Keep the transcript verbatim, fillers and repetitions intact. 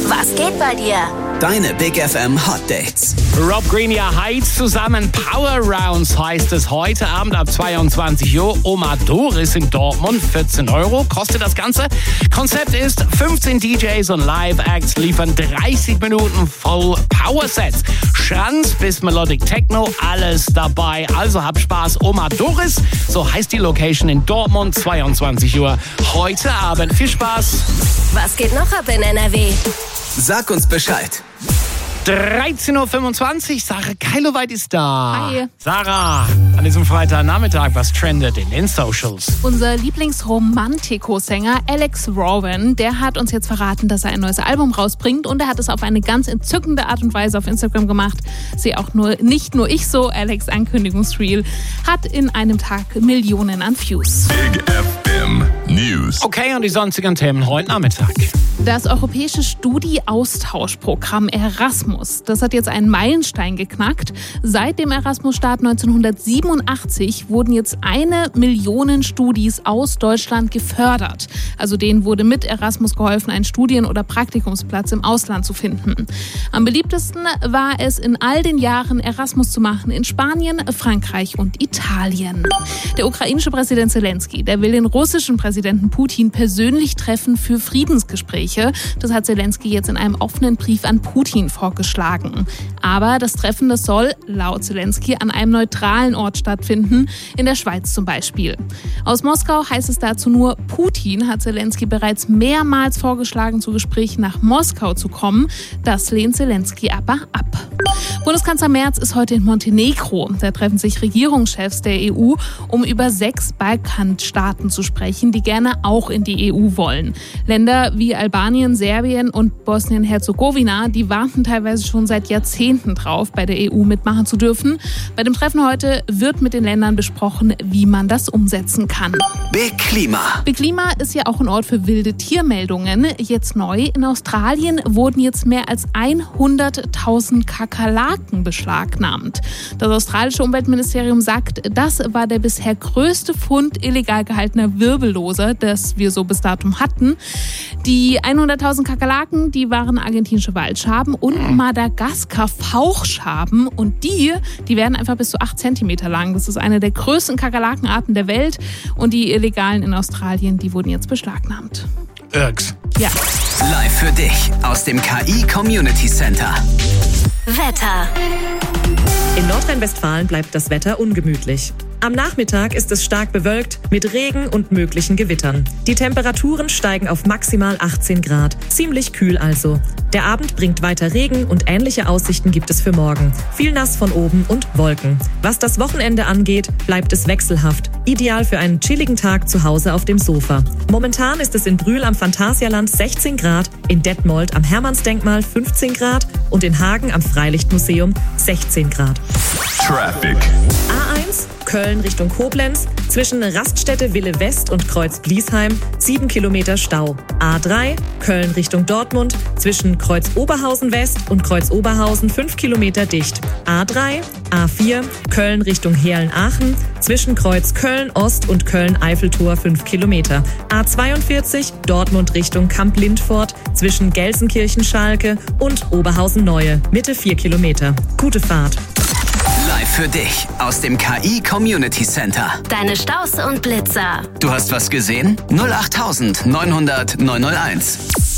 Was geht bei dir? Deine Big F M Hot Dates. Rob Green, ja, heizt zusammen. Power Rounds heißt es heute Abend ab zweiundzwanzig Uhr. Oma Doris in Dortmund, vierzehn Euro kostet das Ganze. Konzept ist, fünfzehn D Js und Live-Acts liefern dreißig Minuten voll Power-Sets. Schranz bis Melodic Techno, alles dabei. Also hab Spaß. Oma Doris, so heißt die Location in Dortmund, zweiundzwanzig Uhr heute Abend. Viel Spaß. Was geht noch ab in N R W? Sag uns Bescheid. dreizehn Uhr fünfundzwanzig, Sarah Keiloweit ist da. Hi. Sarah, an diesem Freitagnachmittag, was trendet in den Socials? Unser Lieblingsromantico-Sänger Alex Rowan, der hat uns jetzt verraten, dass er ein neues Album rausbringt und er hat es auf eine ganz entzückende Art und Weise auf Instagram gemacht. Sehe auch nur nicht nur ich so, Alex Ankündigungsreel hat in einem Tag Millionen an Views. Big F M News. Okay, und die sonstigen Themen heute Nachmittag. Das europäische Studi-Austauschprogramm Erasmus, das hat jetzt einen Meilenstein geknackt. Seit dem Erasmus-Start neunzehnhundertsiebenundachtzig wurden jetzt eine Million Studis aus Deutschland gefördert. Also denen wurde mit Erasmus geholfen, einen Studien- oder Praktikumsplatz im Ausland zu finden. Am beliebtesten war es in all den Jahren Erasmus zu machen in Spanien, Frankreich und Italien. Der ukrainische Präsident Zelensky, der will den russischen Präsidenten Putin persönlich treffen für Friedensgespräche. Das hat Zelensky jetzt in einem offenen Brief an Putin vorgeschlagen. Aber das Treffen, das soll laut Zelensky an einem neutralen Ort stattfinden, in der Schweiz zum Beispiel. Aus Moskau heißt es dazu nur, Putin hat Zelensky bereits mehrmals vorgeschlagen, zu Gesprächen nach Moskau zu kommen. Das lehnt Zelensky aber ab. Bundeskanzler Merz ist heute in Montenegro. Da treffen sich Regierungschefs der E U, um über sechs Balkanstaaten zu sprechen, die gerne auch in die E U wollen. Länder wie Albanien, Serbien und Bosnien-Herzegowina, die warten teilweise schon seit Jahrzehnten drauf, bei der E U mitmachen zu dürfen. Bei dem Treffen heute wird mit den Ländern besprochen, wie man das umsetzen kann. Big Klima. Big Klima ist ja auch ein Ort für wilde Tiermeldungen. Jetzt neu, in Australien wurden jetzt mehr als hunderttausend Kakerlaken beschlagnahmt. Das australische Umweltministerium sagt, das war der bisher größte Fund illegal gehaltener Wirbelloser, das wir so bis datum hatten. Die hunderttausend Kakerlaken, die waren argentinische Waldschaben und Madagaskar-Fauchschaben. Und die, die werden einfach bis zu acht Zentimeter lang. Das ist eine der größten Kakerlakenarten der Welt. Und die illegalen in Australien, die wurden jetzt beschlagnahmt. Irks. Ja. Live für dich aus dem K I Community Center. Wetter. In Nordrhein-Westfalen bleibt das Wetter ungemütlich. Am Nachmittag ist es stark bewölkt mit Regen und möglichen Gewittern. Die Temperaturen steigen auf maximal achtzehn Grad. Ziemlich kühl also. Der Abend bringt weiter Regen und ähnliche Aussichten gibt es für morgen. Viel nass von oben und Wolken. Was das Wochenende angeht, bleibt es wechselhaft. Ideal für einen chilligen Tag zu Hause auf dem Sofa. Momentan ist es in Brühl am Phantasialand sechzehn Grad, in Detmold am Hermannsdenkmal fünfzehn Grad und in Hagen am Freilichtmuseum sechzehn Grad. Traffic. A eins Köln Richtung Koblenz, zwischen Raststätte Wille West und Kreuz Bliesheim, sieben Kilometer Stau. A drei Köln Richtung Dortmund, zwischen Kreuz Oberhausen West und Kreuz Oberhausen, fünf Kilometer dicht. A drei A vier Köln Richtung Heerlen-Aachen, zwischen Kreuz Köln Ost und Köln Eiffeltor, fünf Kilometer. A zweiundvierzig Dortmund Richtung Kamp-Lindfort, zwischen Gelsenkirchen-Schalke und Oberhausen-Neue, Mitte vier Kilometer. Gute Fahrt. Live für dich aus dem K I Community Center. Deine Staus und Blitzer. Du hast was gesehen? null acht neunhundert neunhunderteins.